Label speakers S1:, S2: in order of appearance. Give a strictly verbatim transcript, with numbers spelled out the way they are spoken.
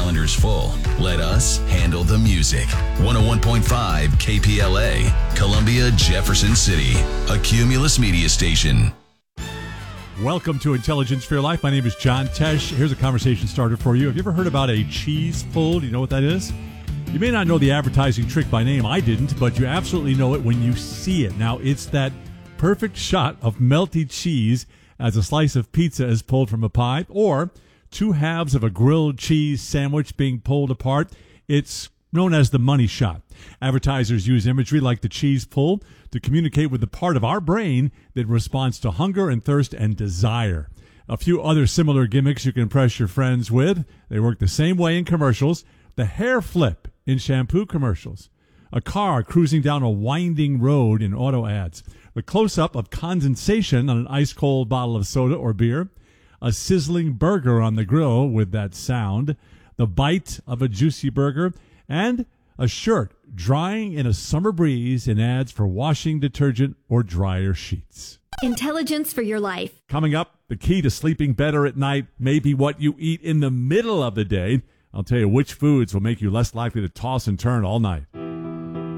S1: calendars full. Let us handle the music. one oh one point five K P L A, Columbia, Jefferson City, a Cumulus media station.
S2: Welcome to Intelligence for Your Life. My name is John Tesh. Here's a conversation starter for you. Have you ever heard about a cheese pull? Do you know what that is? You may not know the advertising trick by name. I didn't, but you absolutely know it when you see it. Now, it's that perfect shot of melty cheese as a slice of pizza is pulled from a pie, or two halves of a grilled cheese sandwich being pulled apart. It's known as the money shot. Advertisers use imagery like the cheese pull to communicate with the part of our brain that responds to hunger and thirst and desire. A few other similar gimmicks you can impress your friends with. They work the same way in commercials. The hair flip in shampoo commercials. A car cruising down a winding road in auto ads. The close-up of condensation on an ice-cold bottle of soda or beer. A sizzling burger on the grill with that sound. The bite of a juicy burger. And a shirt drying in a summer breeze in ads for washing detergent or dryer sheets.
S3: Intelligence for Your Life.
S2: Coming up, the key to sleeping better at night may be what you eat in the middle of the day. I'll tell you which foods will make you less likely to toss and turn all night.